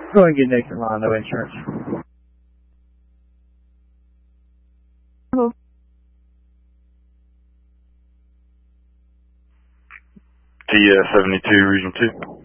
Go ahead and get next in line, no insurance. Hello. TS 72, Region 2.